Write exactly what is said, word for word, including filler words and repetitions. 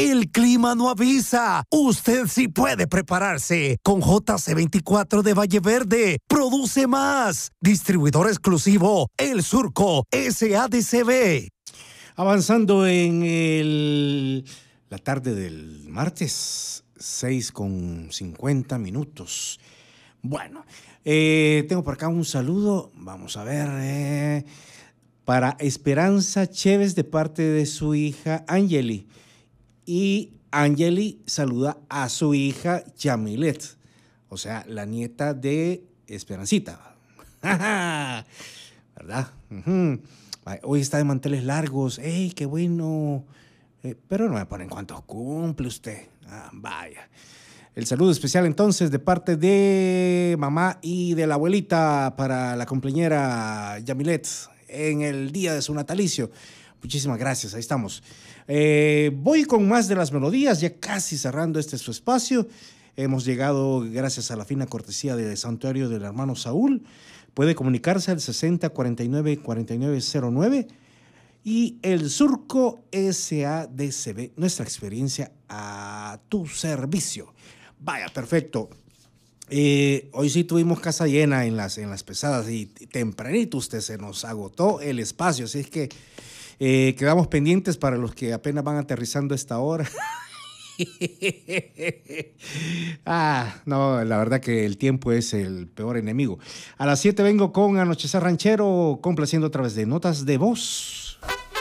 El clima no avisa. Usted sí puede prepararse. Con J C veinticuatro de Valle Verde. Produce más. Distribuidor exclusivo. El Surco S A D C B. Avanzando en el, la tarde del martes, seis con cincuenta minutos. Bueno, eh, tengo por acá un saludo. Vamos a ver. Eh, para Esperanza Chévez de parte de su hija Angeli. Y Angeli saluda a su hija Yamilet, o sea, la nieta de Esperancita. ¿Verdad? Uh-huh. Hoy está de manteles largos. ¡Ey, qué bueno! Eh, pero no me ponen cuántos cumple usted. Ah, vaya. El saludo especial entonces de parte de mamá y de la abuelita para la cumpleañera Yamilet en el día de su natalicio. Muchísimas gracias, ahí estamos. Eh, voy con más de las melodías, ya casi cerrando este su espacio. Hemos llegado gracias a la fina cortesía del Santuario del Hermano Saúl. Puede comunicarse al sesenta cuarenta y nueve cuarenta y nueve cero nueve y el Surco S A D C B, nuestra experiencia a tu servicio. Vaya, perfecto. Eh, hoy sí tuvimos casa llena en las, en las pesadas y tempranito usted se nos agotó el espacio, así es que eh, quedamos pendientes para los que apenas van aterrizando a esta hora. Ah, no, la verdad que el tiempo es el peor enemigo. A las siete vengo con Anochecer Ranchero, complaciendo a través de notas de voz.